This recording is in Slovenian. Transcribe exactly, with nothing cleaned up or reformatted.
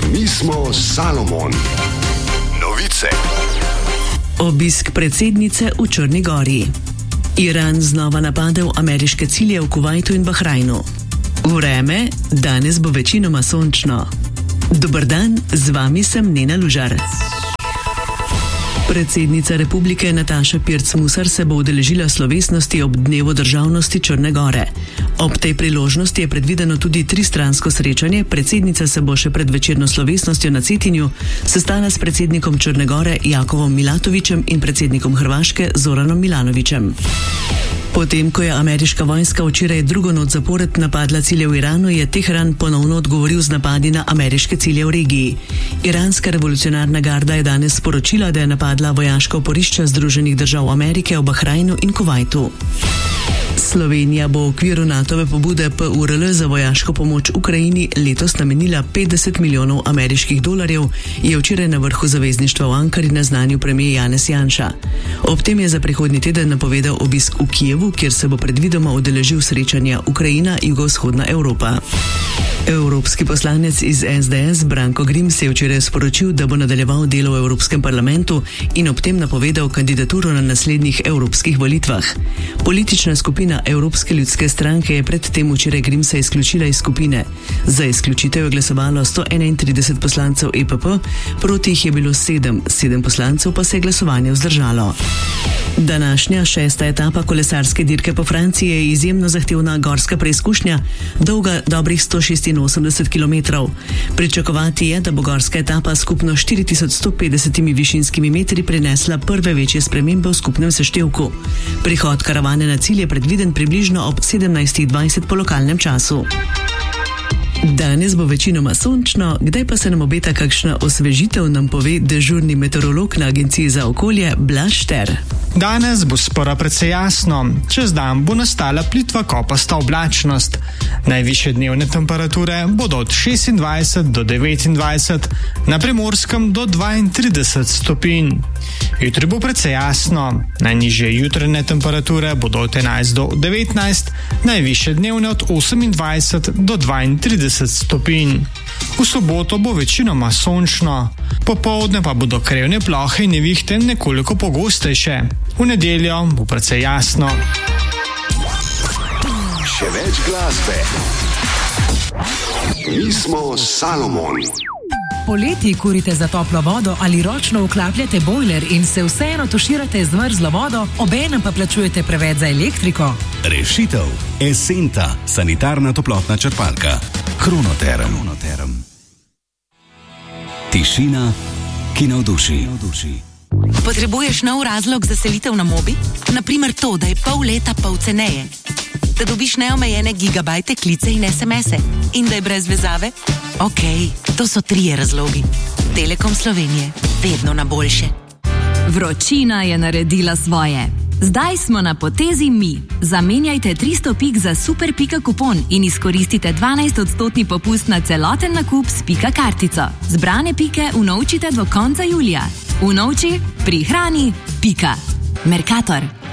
Mi smo Salomon. Novice. Obisk predsednice v Črni Gori. Iran znova napadel ameriške cilje v Kuvajtu in Bahrajnu. Vreme, danes bo večinoma sončno. Dober dan, z vami sem Nena Lužar. Predsednica republike Nataša Pirc Musar se bo udeležila slovesnosti ob dnevu državnosti Črne Gore. Ob tej priložnosti je predvideno tudi tristransko srečanje. Predsednica se bo še pred večerno slovesnostjo na Cetinju sestala s predsednikom Črne Gore Jakovom Milatovićem in predsednikom Hrvaške Zoranom Milanovićem. Potem, ko je ameriška vojska včeraj drugo noč zapored napadla cilje v Iranu, je Teheran ponovno odgovoril z napadi na ameriške cilje v regiji. Iranska revolucionarna garda je danes sporočila, da je napadla vojaška oporišča Združenih držav Amerike v Bahrajnu in Kuvajtu. Slovenija bo v okviru NATOve pobude P U R L za vojaško pomoč Ukrajini letos namenila petdeset milijonov ameriških dolarjev, je včeraj na vrhu zavezništva v Ankari naznanil premier Janez Janša. Ob tem je za prihodnji teden napovedal obisk v Kijevu, kjer se bo predvidoma udeležil srečanja Ukrajina-Jugovzhodna Evropa. Evropski poslanec iz S D S Branko Grims je včeraj sporočil, da bo nadaljeval delo v Evropskem parlamentu in ob tem napovedal kandidaturo na naslednjih evropskih volitvah. Politična skupina Evropske ljudske stranke je predtem včeraj Grimsa izključila iz skupine. Za izključitev je glasovalo sto enaintrideset poslancev E P P, proti jih je bilo sedem, sedem poslancev pa se je glasovanje vzdržalo. Današnja šesta etapa kolesarske dirke po Franciji je izjemno zahtevna gorska preizkušnja, dolga dobrih sto šestinosemdeset kilometrov. Pričakovati je, da bo gorska etapa skupno štiri tisoč sto petdeset višinskimi metri prinesla prve večje spremembe v skupnem seštevku. Prihod karavane na cilj je predviden približno ob sedemnajst dvajset po lokalnem času. Danes bo večinoma sončno, kdaj pa se nam obeta kakšna osvežitev, nam pove dežurni meteorolog na Agenciji za okolje Blaž Šter. Danes bo spora precej jasno, čez dan bo nastala plitva kopasta oblačnost. Najvišje dnevne temperature bodo od šestindvajset do devetindvajset, na Primorskem do dvaintrideset stopinj. Jutri bo precej jasno, najnižje jutranje temperature bodo od enajst do devetnajst, najvišje dnevne od osemindvajset do dvaintrideset stopinj. V soboto bo večinoma sončno, popoldne pa bodo krevne plohe in nevihte nekoliko pogostejše. V nedeljo bo precej jasno. Še več glasbe. Mi smo Salomon. Poleti kurite za toplo vodo ali ročno vklapljate bojler in se vseeno tuširate z mrzlo vodo, obenem pa plačujete preveč za elektriko? Rešitev. Esenta, sanitarna toplotna črpalka. Kronoterm. Kronoterm. Tišina, ki navduši. Potrebuješ nov razlog za selitev na Mobi? Naprimer to, da je pol leta pol ceneje. Da dobiš neomejene gigabajte, klice in es em ese. In da je brez vezave? Ok, to so trije razlogi. Telekom Slovenije. Vedno na boljše. Vročina je naredila svoje. Zdaj smo na potezi mi. Zamenjajte tristo pik za super pika kupon in izkoristite dvanajst odstotni popust na celoten nakup s pika kartico. Zbrane pike unovčite do konca julija. Unovči, prihrani, pika. Mercator.